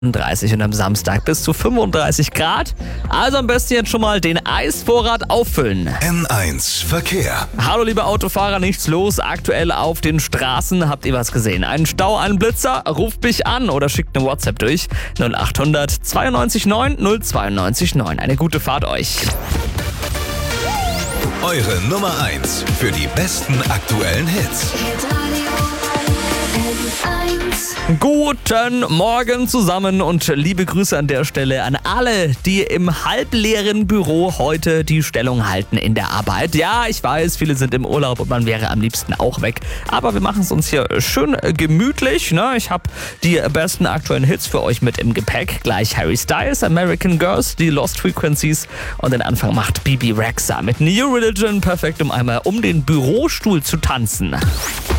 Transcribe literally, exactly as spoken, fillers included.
dreißig und am Samstag bis zu fünfunddreißig Grad. Also am besten jetzt schon mal den Eisvorrat auffüllen. N eins Verkehr. Hallo liebe Autofahrer, nichts los. Aktuell auf den Straßen. Habt ihr was gesehen? Einen Stau, einen Blitzer? Ruft mich an oder schickt eine WhatsApp durch. null acht hundert zweiundneunzig neun null zweiundneunzig neun. Eine gute Fahrt euch. Eure Nummer eins für die besten aktuellen Hits. Guten Morgen zusammen und liebe Grüße an der Stelle an alle, die im halbleeren Büro heute die Stellung halten in der Arbeit. Ja, ich weiß, viele sind im Urlaub und man wäre am liebsten auch weg, aber wir machen es uns hier schön gemütlich. Ne? Ich habe die besten aktuellen Hits für euch mit im Gepäck. Gleich Harry Styles, American Girls, die Lost Frequencies und den Anfang macht Bibi Rexha mit New Religion. Perfekt, um einmal um den Bürostuhl zu tanzen.